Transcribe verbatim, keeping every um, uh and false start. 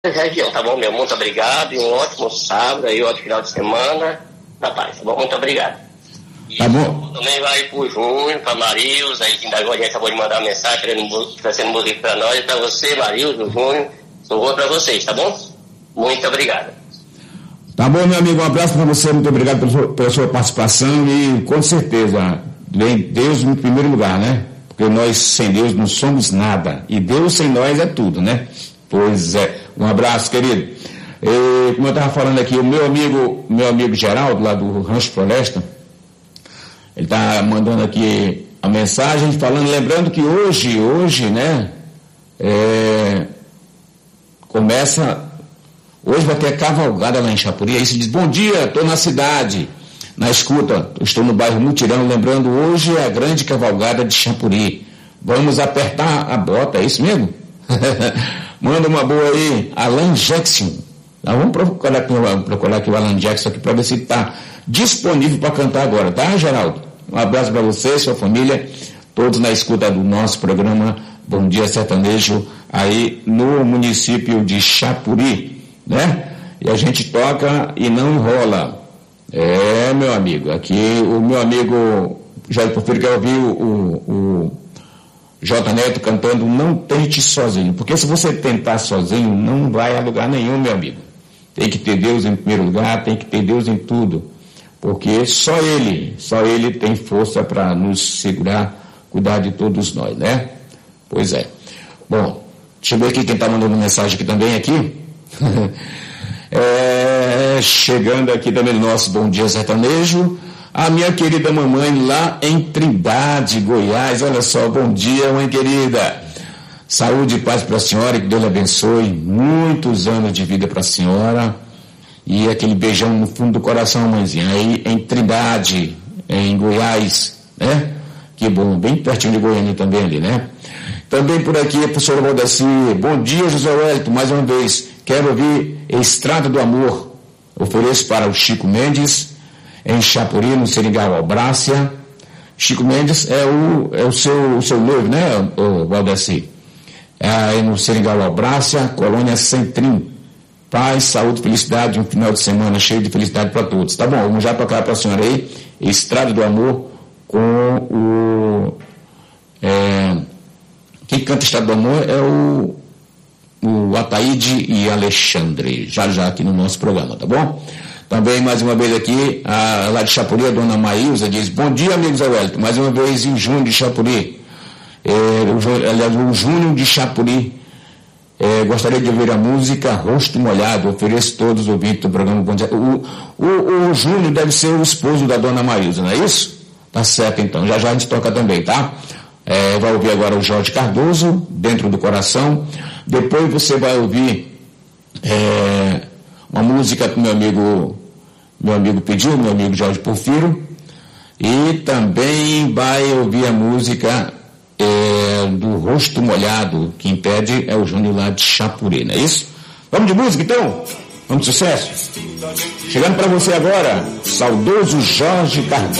região, tá bom, meu? Muito obrigado e um ótimo sábado aí, um ótimo final de semana. Na paz, tá bom? Muito obrigado. E tá bom. Também vai pro Júnior, pra Marilza, aí que agora a gente acabou de mandar uma mensagem trazendo música pra nós, e pra você, Marilza, Júnior, sou bom pra vocês, tá bom? Muito obrigado. Tá bom, meu amigo, um abraço pra você, muito obrigado pela sua, pela sua participação e com certeza, vem Deus no primeiro lugar, né? Porque nós sem Deus não somos nada e Deus sem nós é tudo, né? Pois é, um abraço, querido. E, como eu estava falando aqui, o meu amigo, meu amigo Geraldo, lá do Rancho Floresta, ele está mandando aqui a mensagem, falando, lembrando que hoje, hoje, né, é, começa, hoje vai ter cavalgada lá em Chapuri, aí se diz, bom dia, estou na cidade, na escuta, estou no bairro Mutirão, lembrando, hoje é a grande cavalgada de Chapuri, vamos apertar a bota, é isso mesmo? Manda uma boa aí, Alan Jackson. Nós vamos procurar aqui, procurar aqui o Alan Jackson aqui para ver se está disponível para cantar agora, tá, Geraldo? Um abraço para você, sua família, todos na escuta do nosso programa Bom Dia Sertanejo, aí no município de Chapuri, né? E a gente toca e não enrola. É, meu amigo, aqui o meu amigo Jorge Porfírio quer ouvir o, o, o J. Neto cantando Não Tente Sozinho, porque se você tentar sozinho não vai a lugar nenhum, meu amigo. Tem que ter Deus em primeiro lugar, tem que ter Deus em tudo, porque só Ele, só Ele tem força para nos segurar, cuidar de todos nós, né? Pois é. Bom, deixa eu ver aqui quem está mandando mensagem aqui também aqui. é, chegando aqui também no nosso Bom Dia Sertanejo, a minha querida mamãe lá em Trindade, Goiás. Olha só, bom dia, mãe querida. Saúde e paz para a senhora, que Deus lhe abençoe. Muitos anos de vida para a senhora. E aquele beijão no fundo do coração, mãezinha. Aí em Trindade, em Goiás, né? Que bom, bem pertinho de Goiânia também ali, né? Também por aqui, a professora Valdeci. Bom dia, José Wellington, mais uma vez. Quero ouvir Estrada do Amor. Ofereço para o Chico Mendes, em Chapuri, no Seringal Albrácia. Chico Mendes é o, é o seu, o seu noivo, né, o Valdeci? É aí no Seringal Albrácia, Colônia Centrim. Paz, saúde, felicidade, um final de semana cheio de felicidade para todos. Tá bom, vamos já tocar para a senhora aí, Estrada do Amor, com o... É, quem canta Estrada do Amor é o, o Ataíde e Alexandre, já já aqui no nosso programa, tá bom? Também, mais uma vez aqui, a, lá de Chapuri, a dona Maísa diz, bom dia, amigos Zé Wellington, mais uma vez em Júnior de Chapuri, é, o, aliás, o Júnior de Chapuri, é, gostaria de ouvir a música Rosto Molhado, ofereço todos os ouvintes do programa Bom Dia. O, o, o Júnior deve ser o esposo da dona Maísa, não é isso? Tá certo, então, já já a gente toca também, tá? É, vai ouvir agora o Jorge Cardoso, Dentro do Coração, depois você vai ouvir é, uma música que meu amigo meu amigo pediu, meu amigo Jorge Porfírio, e também vai ouvir a música é, do Rosto Molhado, quem pede é o Júnior lá de Chapuri, não é isso? Vamos de música então? Vamos de sucesso? Chegando para você agora, saudoso Jorge Cardoso.